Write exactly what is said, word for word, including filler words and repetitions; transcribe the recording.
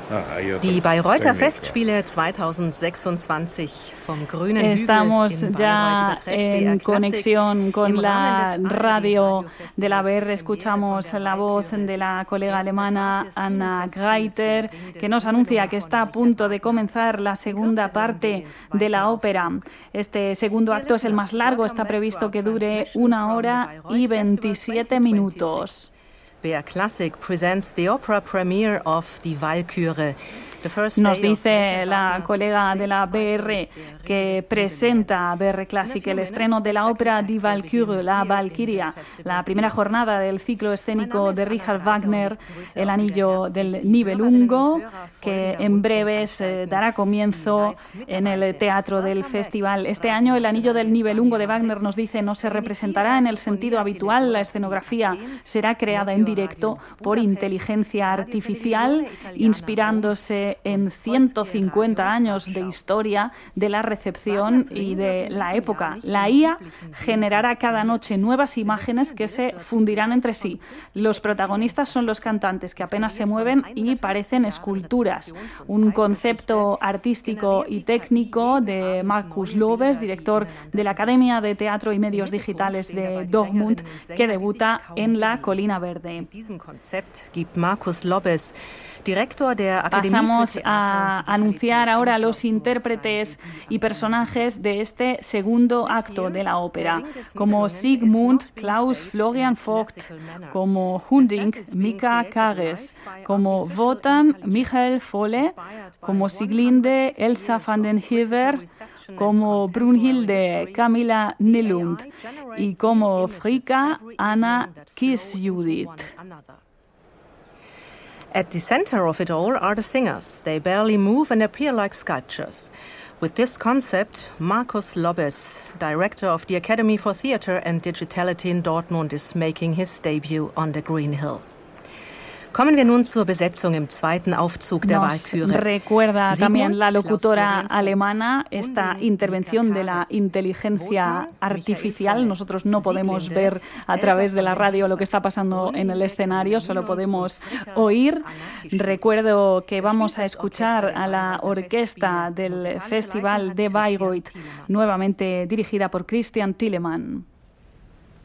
Die Bayreuther Festspiele zweitausendsechsundzwanzig vom grünen Estamos ya en conexión con la radio de la B R. Escuchamos la voz de la colega alemana Anna Greiter, que nos anuncia que está a punto de comenzar la segunda parte de la ópera. Este segundo acto es el más largo, está previsto que dure una hora y veintisiete minutos. B R Classic presents the opera premiere of Die Walküre. Nos dice la colega de la B R que presenta a B R Classic el estreno de la ópera Die Walküre, la Valquiria, la primera jornada del ciclo escénico de Richard Wagner, El Anillo del Nibelungo, que en breves eh, dará comienzo en el Teatro del Festival. Este año El Anillo del Nibelungo de Wagner, nos dice, no se representará en el sentido habitual. La escenografía será creada en directo por inteligencia artificial, inspirándose en ciento cincuenta años de historia de la recepción y de la época. La I A generará cada noche nuevas imágenes que se fundirán entre sí. Los protagonistas son los cantantes, que apenas se mueven y parecen esculturas. Un concepto artístico y técnico de Markus Lobes, director de la Academia de Teatro y Medios Digitales de Dortmund, que debuta en La Colina Verde. Pasamos a anunciar ahora los intérpretes y personajes de este segundo acto de la ópera. Como Sigmund, Klaus Florian Vogt; como Hunding, Mika Kares; como Wotan, Michael Folle; como Siglinde, Elsa van den Heever; como Brunhilde, Camilla Nylund; y como Frika, Anna Kiss-Judith. At the center of it all are the singers. They barely move and appear like sculptures. With this concept, Markus Lobes, director of the Academy for Theatre and Digitality in Dortmund, is making his debut on the Green Hill. Kommen wir nun zur Besetzung im zweiten Aufzug der Walküre. Nos recuerda también la locutora alemana esta intervención de la inteligencia artificial. Nosotros no podemos ver a través de la radio lo que está pasando en el escenario, solo podemos oír. Recuerdo que vamos a escuchar a la orquesta del Festival de Bayreuth, nuevamente dirigida por Christian Thielemann.